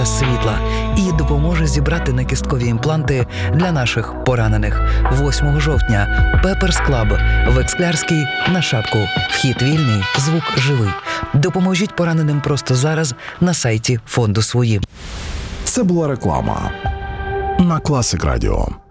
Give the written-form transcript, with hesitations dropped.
світла і допоможе зібрати накісткові імпланти для наших поранених. 8 жовтня Пеперс Клаб в Ексклярській на Шапку. Вхід вільний, звук живий. Допоможіть пораненим просто зараз на сайті фонду «Свої». Це була реклама на Класик Радіо.